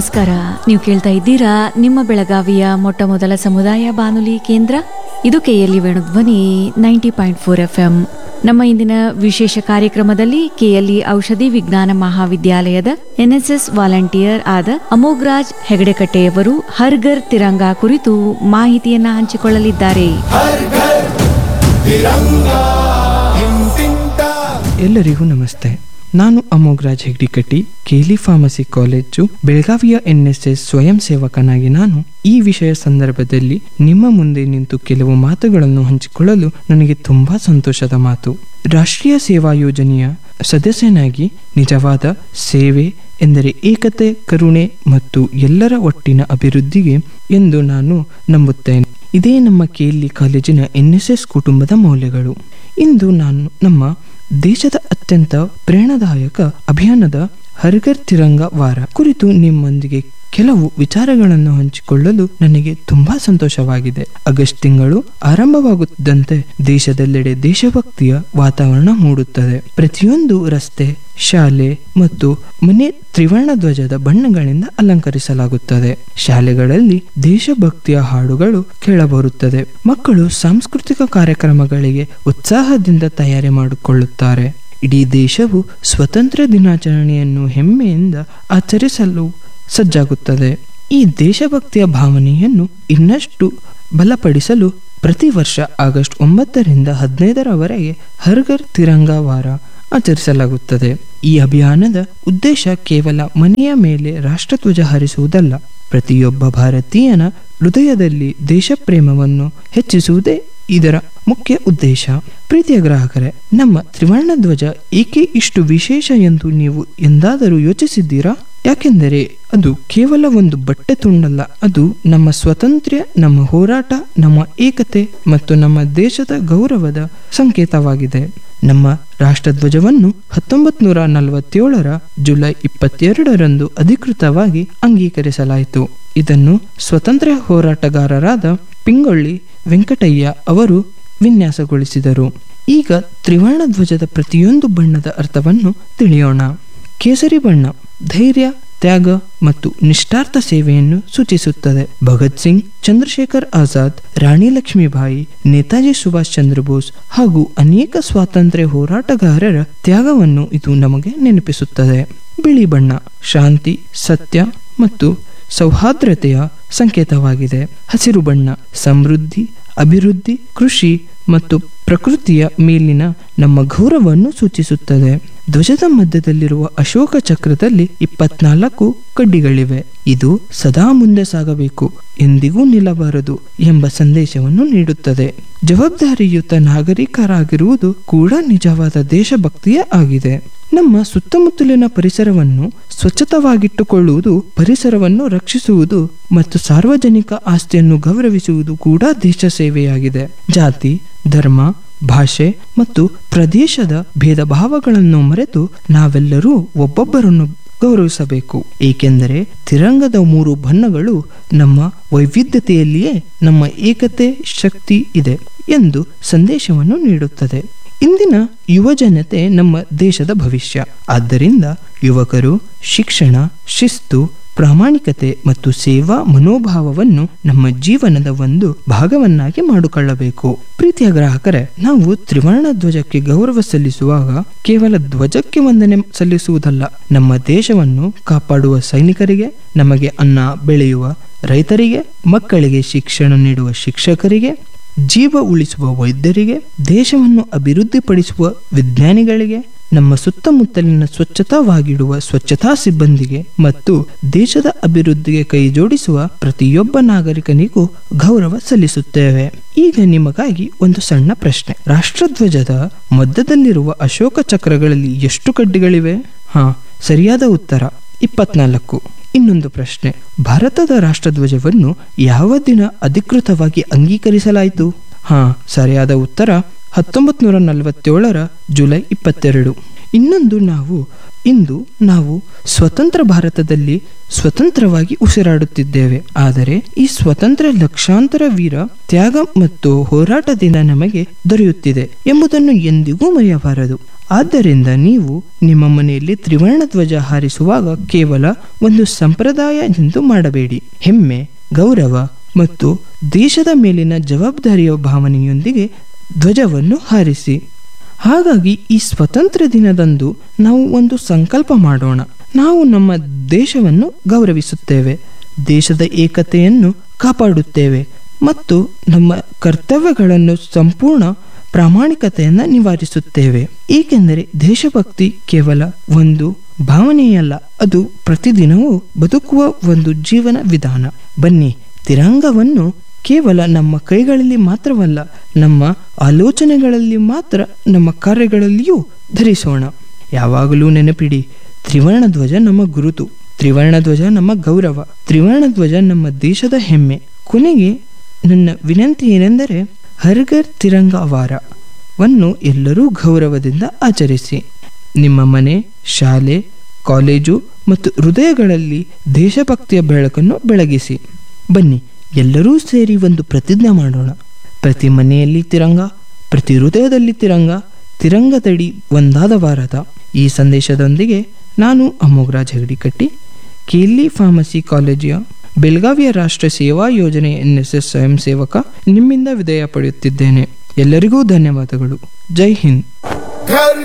ನಮಸ್ಕಾರ. ನೀವು ಕೇಳ್ತಾ ಇದ್ದೀರಾ ನಿಮ್ಮ ಬೆಳಗಾವಿಯ ಮೊಟ್ಟ ಮೊದಲ ಸಮುದಾಯ ಬಾನುಲಿ ಕೇಂದ್ರ ಇದು ಕೆಎಲ್ಇ ವೇಣುಧ್ವನಿ 90.4 FM. ನಮ್ಮ ಇಂದಿನ ವಿಶೇಷ ಕಾರ್ಯಕ್ರಮದಲ್ಲಿ ಕೆಎಲ್ಇ ಔಷಧಿ ವಿಜ್ಞಾನ ಮಹಾವಿದ್ಯಾಲಯದ ಎನ್ಎಸ್ಎಸ್ ವಾಲಂಟಿಯರ್ ಆದ ಅಮೋಘರಾಜ್ ಹೆಗಡೆಕಟ್ಟೆಯವರು ಹರ್ಘರ್ ತಿರಂಗಾ ಕುರಿತು ಮಾಹಿತಿಯನ್ನ ಹಂಚಿಕೊಳ್ಳಲಿದ್ದಾರೆ. ಎಲ್ಲರಿಗೂ ನಮಸ್ತೆ. ನಾನು ಅಮೋಘರಾಜ್ ಹೆಗಡೆಕಟ್ಟಿ, ಕೆಎಲ್ಇ ಫಾರ್ಮಸಿ ಕಾಲೇಜು ಬೆಳಗಾವಿಯ ಎನ್ಎಸ್ಎಸ್ ಸ್ವಯಂ ಸೇವಕನಾಗಿ ನಾನು ಈ ವಿಷಯ ಸಂದರ್ಭದಲ್ಲಿ ನಿಮ್ಮ ಮುಂದೆ ನಿಂತು ಕೆಲವು ಮಾತುಗಳನ್ನು ಹಂಚಿಕೊಳ್ಳಲು ನನಗೆ ತುಂಬಾ ಸಂತೋಷದ ಮಾತು. ರಾಷ್ಟ್ರೀಯ ಸೇವಾ ಯೋಜನೆಯ ಸದಸ್ಯನಾಗಿ ನಿಜವಾದ ಸೇವೆ ಎಂದರೆ ಏಕತೆ, ಕರುಣೆ ಮತ್ತು ಎಲ್ಲರ ಒಟ್ಟಿನ ಅಭಿವೃದ್ಧಿಗೆ ಎಂದು ನಾನು ನಂಬುತ್ತೇನೆ. ಇದೇ ನಮ್ಮ ಕೆಎಲ್ಇ ಕಾಲೇಜಿನ ಎನ್ಎಸ್ಎಸ್ ಕುಟುಂಬದ ಮೌಲ್ಯಗಳು. ಇಂದು ನಾನು ನಮ್ಮ ದೇಶದ ಅತ್ಯಂತ ಪ್ರೇರಣಾದಾಯಕ ಅಭಿಯಾನದ ಹರ್ಘರ್ ತಿರಂಗಾ ವಾರ ಕುರಿತು ನಿಮ್ಮೊಂದಿಗೆ ಕೆಲವು ವಿಚಾರಗಳನ್ನು ಹಂಚಿಕೊಳ್ಳಲು ನನಗೆ ತುಂಬಾ ಸಂತೋಷವಾಗಿದೆ. ಆಗಸ್ಟ್ ತಿಂಗಳು ಆರಂಭವಾಗುತ್ತಿದ್ದಂತೆ ದೇಶದೆಲ್ಲೆಡೆ ದೇಶಭಕ್ತಿಯ ವಾತಾವರಣ ಮೂಡುತ್ತದೆ. ಪ್ರತಿಯೊಂದು ರಸ್ತೆ, ಶಾಲೆ ಮತ್ತು ಮನೆ ತ್ರಿವರ್ಣ ಧ್ವಜದ ಬಣ್ಣಗಳಿಂದ ಅಲಂಕರಿಸಲಾಗುತ್ತದೆ. ಶಾಲೆಗಳಲ್ಲಿ ದೇಶಭಕ್ತಿಯ ಹಾಡುಗಳು ಕೇಳಬರುತ್ತದೆ. ಮಕ್ಕಳು ಸಾಂಸ್ಕೃತಿಕ ಕಾರ್ಯಕ್ರಮಗಳಿಗೆ ಉತ್ಸಾಹದಿಂದ ತಯಾರಿ ಮಾಡಿಕೊಳ್ಳುತ್ತಾರೆ. ಇಡೀ ದೇಶವು ಸ್ವತಂತ್ರ ದಿನಾಚರಣೆಯನ್ನು ಹೆಮ್ಮೆಯಿಂದ ಆಚರಿಸಲು ಸಜ್ಜಾಗುತ್ತದೆ. ಈ ದೇಶಭಕ್ತಿಯ ಭಾವನೆಯನ್ನು ಇನ್ನಷ್ಟು ಬಲಪಡಿಸಲು ಪ್ರತಿ ವರ್ಷ ಆಗಸ್ಟ್ 9ರಿಂದ 15ರವರೆಗೆ ಹರ್ಘರ್ ತಿರಂಗಾ ವಾರ ಆಚರಿಸಲಾಗುತ್ತದೆ. ಈ ಅಭಿಯಾನದ ಉದ್ದೇಶ ಕೇವಲ ಮನೆಯ ಮೇಲೆ ರಾಷ್ಟ್ರಧ್ವಜ ಹಾರಿಸುವುದಲ್ಲ, ಪ್ರತಿಯೊಬ್ಬ ಭಾರತೀಯನ ಹೃದಯದಲ್ಲಿ ದೇಶಪ್ರೇಮವನ್ನು ಹೆಚ್ಚಿಸುವುದೇ ಇದರ ಮುಖ್ಯ ಉದ್ದೇಶ. ಪ್ರೀತಿಯ ಗ್ರಾಹಕರೇ, ನಮ್ಮ ತ್ರಿವರ್ಣ ಧ್ವಜ ಏಕೆ ಇಷ್ಟು ವಿಶೇಷ ಎಂದು ನೀವು ಎಂದಾದರೂ ಯೋಚಿಸಿದ್ದೀರಾ? ಯಾಕೆಂದರೆ ಅದು ಕೇವಲ ಒಂದು ಬಟ್ಟೆ ತುಂಡಲ್ಲ, ಅದು ನಮ್ಮ ಸ್ವಾತಂತ್ರ್ಯ, ನಮ್ಮ ಹೋರಾಟ, ನಮ್ಮ ಏಕತೆ ಮತ್ತು ನಮ್ಮ ದೇಶದ ಗೌರವದ ಸಂಕೇತವಾಗಿದೆ. ನಮ್ಮ ರಾಷ್ಟ್ರಧ್ವಜವನ್ನು 1947ರ ಜುಲೈ 22ರಂದು ಅಧಿಕೃತವಾಗಿ ಅಂಗೀಕರಿಸಲಾಯಿತು. ಇದನ್ನು ಸ್ವತಂತ್ರ ಹೋರಾಟಗಾರರಾದ ಪಿಂಗೊಳ್ಳಿ ವೆಂಕಟಯ್ಯ ಅವರು ವಿನ್ಯಾಸಗೊಳಿಸಿದರು. ಈಗ ತ್ರಿವರ್ಣ ಧ್ವಜದ ಪ್ರತಿಯೊಂದು ಬಣ್ಣದ ಅರ್ಥವನ್ನು ತಿಳಿಯೋಣ. ಕೇಸರಿ ಬಣ್ಣ ಧೈರ್ಯ, ತ್ಯಾಗ ಮತ್ತು ನಿಷ್ಠಾರ್ಥ ಸೇವೆಯನ್ನು ಸೂಚಿಸುತ್ತದೆ. ಭಗತ್ ಸಿಂಗ್, ಚಂದ್ರಶೇಖರ್ ಆಜಾದ್, ರಾಣಿ ಲಕ್ಷ್ಮೀಬಾಯಿ, ನೇತಾಜಿ ಸುಭಾಷ್ ಚಂದ್ರ ಬೋಸ್ ಹಾಗೂ ಅನೇಕ ಸ್ವಾತಂತ್ರ್ಯ ಹೋರಾಟಗಾರರ ತ್ಯಾಗವನ್ನು ಇದು ನಮಗೆ ನೆನಪಿಸುತ್ತದೆ. ಬಿಳಿ ಬಣ್ಣ ಶಾಂತಿ, ಸತ್ಯ ಮತ್ತು ಸೌಹಾರ್ದತೆಯ ಸಂಕೇತವಾಗಿದೆ. ಹಸಿರು ಬಣ್ಣ ಸಮೃದ್ಧಿ, ಅಭಿವೃದ್ಧಿ, ಕೃಷಿ ಮತ್ತು ಪ್ರಕೃತಿಯ ಮೇಲಿನ ನಮ್ಮ ಗೌರವವನ್ನು ಸೂಚಿಸುತ್ತದೆ. ಧ್ವಜದ ಮಧ್ಯದಲ್ಲಿರುವ ಅಶೋಕ ಚಕ್ರದಲ್ಲಿ 24 ಕಡ್ಡಿಗಳಿವೆ. ಇದು ಸದಾ ಮುಂದೆ ಸಾಗಬೇಕು, ಎಂದಿಗೂ ನಿಲ್ಲಬಾರದು ಎಂಬ ಸಂದೇಶವನ್ನು ನೀಡುತ್ತದೆ. ಜವಾಬ್ದಾರಿಯುತ ನಾಗರಿಕರಾಗಿರುವುದು ಕೂಡ ನಿಜವಾದ ದೇಶಭಕ್ತಿಯೇ ಆಗಿದೆ. ನಮ್ಮ ಸುತ್ತಮುತ್ತಲಿನ ಪರಿಸರವನ್ನು ಸ್ವಚ್ಛತವಾಗಿಟ್ಟುಕೊಳ್ಳುವುದು, ಪರಿಸರವನ್ನು ರಕ್ಷಿಸುವುದು ಮತ್ತು ಸಾರ್ವಜನಿಕ ಆಸ್ತಿಯನ್ನು ಗೌರವಿಸುವುದು ಕೂಡ ದೇಶ ಸೇವೆಯಾಗಿದೆ. ಜಾತಿ, ಧರ್ಮ, ಭಾಷೆ ಮತ್ತು ಪ್ರದೇಶದ ಭೇದ ಭಾವಗಳನ್ನು ಮರೆತು ನಾವೆಲ್ಲರೂ ಒಬ್ಬೊಬ್ಬರನ್ನು ಗೌರವಿಸಬೇಕು. ಏಕೆಂದರೆ ತಿರಂಗದ 3 ಬಣ್ಣಗಳು ನಮ್ಮ ವೈವಿಧ್ಯತೆಯಲ್ಲಿಯೇ ನಮ್ಮ ಏಕತೆ ಶಕ್ತಿ ಇದೆ ಎಂದು ಸಂದೇಶವನ್ನು ನೀಡುತ್ತದೆ. ಇಂದಿನ ಯುವ ಜನತೆ ನಮ್ಮ ದೇಶದ ಭವಿಷ್ಯ. ಆದ್ದರಿಂದ ಯುವಕರು ಶಿಕ್ಷಣ, ಶಿಸ್ತು, ಪ್ರಾಮಾಣಿಕತೆ ಮತ್ತು ಸೇವಾ ಮನೋಭಾವವನ್ನು ನಮ್ಮ ಜೀವನದ ಒಂದು ಭಾಗವನ್ನಾಗಿ ಮಾಡಿಕೊಳ್ಳಬೇಕು. ಪ್ರೀತಿಯ ಗ್ರಾಹಕರೇ, ನಾವು ತ್ರಿವರ್ಣ ಧ್ವಜಕ್ಕೆ ಗೌರವ ಸಲ್ಲಿಸುವಾಗ ಕೇವಲ ಧ್ವಜಕ್ಕೆ ವಂದನೆ ಸಲ್ಲಿಸುವುದಲ್ಲ, ನಮ್ಮ ದೇಶವನ್ನು ಕಾಪಾಡುವ ಸೈನಿಕರಿಗೆ, ನಮಗೆ ಅನ್ನ ಬೆಳೆಯುವ ರೈತರಿಗೆ, ಮಕ್ಕಳಿಗೆ ಶಿಕ್ಷಣ ನೀಡುವ ಶಿಕ್ಷಕರಿಗೆ, ಜೀವ ಉಳಿಸುವ ವೈದ್ಯರಿಗೆ, ದೇಶವನ್ನು ಅಭಿವೃದ್ಧಿಪಡಿಸುವ ವಿಜ್ಞಾನಿಗಳಿಗೆ, ನಮ್ಮ ಸುತ್ತಮುತ್ತಲಿನ ಸ್ವಚ್ಛತಾವಾಗಿಡುವ ಸ್ವಚ್ಛತಾ ಸಿಬ್ಬಂದಿಗೆ ಮತ್ತು ದೇಶದ ಅಭಿವೃದ್ಧಿಗೆ ಕೈ ಜೋಡಿಸುವ ಪ್ರತಿಯೊಬ್ಬ ನಾಗರಿಕನಿಗೂ ಗೌರವ ಸಲ್ಲಿಸುತ್ತೇವೆ. ಈಗ ನಿಮಗಾಗಿ ಒಂದು ಸಣ್ಣ ಪ್ರಶ್ನೆ. ರಾಷ್ಟ್ರಧ್ವಜದ ಮಧ್ಯದಲ್ಲಿರುವ ಅಶೋಕ ಚಕ್ರಗಳಲ್ಲಿ ಎಷ್ಟು ಕಡ್ಡಿಗಳಿವೆ? ಸರಿಯಾದ ಉತ್ತರ 24. ಇನ್ನೊಂದು ಪ್ರಶ್ನೆ, ಭಾರತದ ರಾಷ್ಟ್ರಧ್ವಜವನ್ನು ಯಾವ ದಿನ ಅಧಿಕೃತವಾಗಿ ಅಂಗೀಕರಿಸಲಾಯಿತು? ಸರಿಯಾದ ಉತ್ತರ 1947ರ ಜುಲೈ 22. ಇನ್ನೊಂದು ಇಂದು ನಾವು ಸ್ವತಂತ್ರ ಭಾರತದಲ್ಲಿ ಸ್ವತಂತ್ರವಾಗಿ ಉಸಿರಾಡುತ್ತಿದ್ದೇವೆ. ಆದರೆ ಈ ಸ್ವತಂತ್ರ ಲಕ್ಷಾಂತರ ವೀರ ತ್ಯಾಗ ಮತ್ತು ಹೋರಾಟದಿಂದ ನಮಗೆ ದೊರೆಯುತ್ತಿದೆ ಎಂಬುದನ್ನು ಎಂದಿಗೂ ಮರೆಯಬಾರದು. ಆದ್ದರಿಂದ ನೀವು ನಿಮ್ಮ ಮನೆಯಲ್ಲಿ ತ್ರಿವರ್ಣ ಧ್ವಜ ಹಾರಿಸುವಾಗ ಕೇವಲ ಒಂದು ಸಂಪ್ರದಾಯ ಎಂದು ಮಾಡಬೇಡಿ. ಹೆಮ್ಮೆ, ಗೌರವ ಮತ್ತು ದೇಶದ ಮೇಲಿನ ಜವಾಬ್ದಾರಿಯ ಭಾವನೆಯೊಂದಿಗೆ ಧ್ವಜವನ್ನು ಹಾರಿಸಿ. ಹಾಗಾಗಿ ಈ ಸ್ವತಂತ್ರ ದಿನದಂದು ನಾವು ಒಂದು ಸಂಕಲ್ಪ ಮಾಡೋಣ. ನಾವು ನಮ್ಮ ದೇಶವನ್ನು ಗೌರವಿಸುತ್ತೇವೆ, ದೇಶದ ಏಕತೆಯನ್ನು ಕಾಪಾಡುತ್ತೇವೆ ಮತ್ತು ನಮ್ಮ ಕರ್ತವ್ಯಗಳನ್ನು ಸಂಪೂರ್ಣ ಪ್ರಾಮಾಣಿಕತೆಯನ್ನು ನಿವಾರಿಸುತ್ತೇವೆ. ಏಕೆಂದರೆ ದೇಶಭಕ್ತಿ ಕೇವಲ ಒಂದು ಭಾವನೆಯಲ್ಲ, ಅದು ಪ್ರತಿದಿನವೂ ಬದುಕುವ ಒಂದು ಜೀವನ ವಿಧಾನ. ಬನ್ನಿ, ತಿರಂಗವನ್ನು ಕೇವಲ ನಮ್ಮ ಕೈಗಳಲ್ಲಿ ಮಾತ್ರವಲ್ಲ, ನಮ್ಮ ಆಲೋಚನೆಗಳಲ್ಲಿ ಮಾತ್ರ, ನಮ್ಮ ಕಾರ್ಯಗಳಲ್ಲಿಯೂ ಧರಿಸೋಣ. ಯಾವಾಗಲೂ ನೆನಪಿಡಿ, ತ್ರಿವರ್ಣ ಧ್ವಜ ನಮ್ಮ ಗುರುತು, ತ್ರಿವರ್ಣ ಧ್ವಜ ನಮ್ಮ ಗೌರವ, ತ್ರಿವರ್ಣ ಧ್ವಜ ನಮ್ಮ ದೇಶದ ಹೆಮ್ಮೆ. ಕೊನೆಗೆ ನನ್ನ ವಿನಂತಿ ಏನೆಂದರೆ, ಹರ್ ಘರ್ ತಿರಂಗ ವಾರವನ್ನು ಎಲ್ಲರೂ ಗೌರವದಿಂದ ಆಚರಿಸಿ. ನಿಮ್ಮ ಮನೆ, ಶಾಲೆ, ಕಾಲೇಜು ಮತ್ತು ಹೃದಯಗಳಲ್ಲಿ ದೇಶಭಕ್ತಿಯ ಬೆಳಕನ್ನು ಬೆಳಗಿಸಿ. ಬನ್ನಿ, ಎಲ್ಲರೂ ಸೇರಿ ಒಂದು ಪ್ರತಿಜ್ಞೆ ಮಾಡೋಣ. ಪ್ರತಿ ಮನೆಯಲ್ಲಿ ತಿರಂಗ, ಪ್ರತಿ ಹೃದಯದಲ್ಲಿ ತಿರಂಗ, ತಿರಂಗದಡಿ ಒಂದಾದ ಭಾರತ. ಈ ಸಂದೇಶದೊಂದಿಗೆ ನಾನು ಅಮೋಘರಾಜ್ ಹೆಗಡಿಕಟ್ಟಿ, ಕೆಎಲ್ಇ ಫಾರ್ಮಸಿ ಕಾಲೇಜಿನ ಬೆಳಗಾವಿಯ ರಾಷ್ಟ್ರ ಸೇವಾ ಯೋಜನೆ NSS ಸ್ವಯಂ ಸೇವಕ, ನಿಮ್ಮಿಂದ ವಿದಾಯ ಪಡೆಯುತ್ತಿದ್ದೇನೆ. ಎಲ್ಲರಿಗೂ ಧನ್ಯವಾದಗಳು. ಜೈ ಹಿಂದ್.